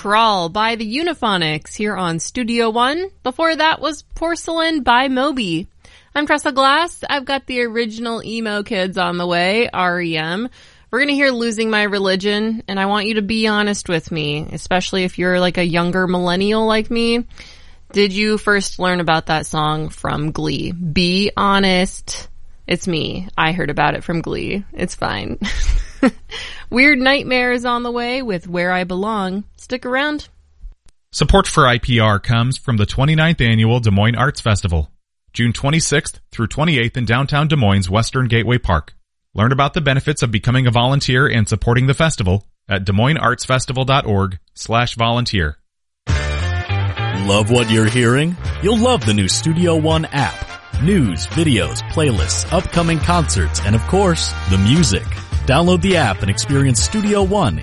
Crawl by the Euphonics here on Studio One. Before that was Porcelain by Moby. I'm Tressa Glass. I've got the original emo kids on the way, REM. We're going to hear Losing My Religion, and I want you to be honest with me, especially if you're like a younger millennial like me. Did you first learn about that song from Glee? Be honest. It's me. I heard about it from Glee. It's fine. Weird Nightmare is on the way with Where I Belong. Stick around. Support for IPR comes from the 29th Annual Des Moines Arts Festival, June 26th through 28th in downtown Des Moines' Western Gateway Park. Learn about the benefits of becoming a volunteer and supporting the festival at DesMoinesArtsFestival.org/volunteer. Love what you're hearing? You'll love the new Studio One app. News, videos, playlists, upcoming concerts, and of course, the music. Download the app and experience Studio One